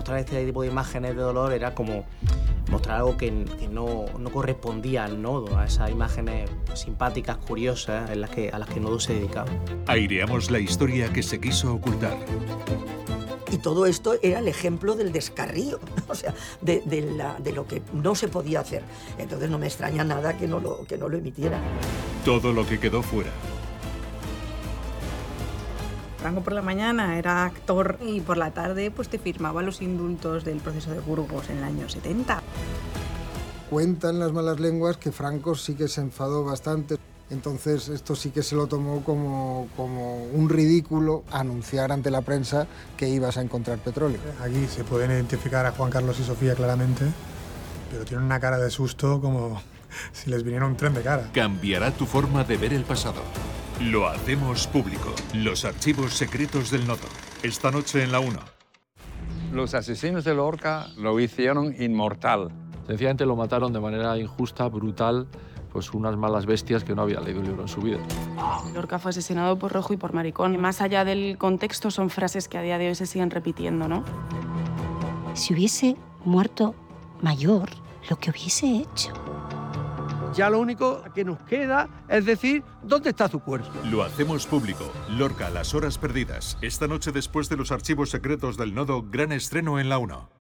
mostrar este tipo de imágenes de dolor era como mostrar algo que no correspondía al Nodo, a esas imágenes simpáticas, curiosas, a las que el Nodo se dedicaba. Aireamos la historia que se quiso ocultar. Y todo esto era el ejemplo del descarrío, o sea, de lo que no se podía hacer. Entonces no me extraña nada que no lo emitiera. Todo lo que quedó fuera. Franco por la mañana era actor y por la tarde pues te firmaba los indultos del proceso de Burgos en el año 70. Cuentan las malas lenguas que Franco sí que se enfadó bastante. Entonces esto sí que se lo tomó como un ridículo anunciar ante la prensa que ibas a encontrar petróleo. Aquí se pueden identificar a Juan Carlos y Sofía claramente, pero tienen una cara de susto como si les viniera un tren de cara. Cambiará tu forma de ver el pasado. Lo hacemos público. Los archivos secretos del Nodo. Esta noche en La 1. Los asesinos de Lorca lo hicieron inmortal. Sencillamente lo mataron de manera injusta, brutal, pues unas malas bestias que no habían leído un libro en su vida. Lorca fue asesinado por rojo y por maricón. Más allá del contexto, son frases que a día de hoy se siguen repitiendo, ¿no? Si hubiese muerto mayor, lo que hubiese hecho. Ya lo único que nos queda es decir dónde está su cuerpo. Lo hacemos público. Lorca, las horas perdidas. Esta noche después de los archivos secretos del Nodo, gran estreno en La 1.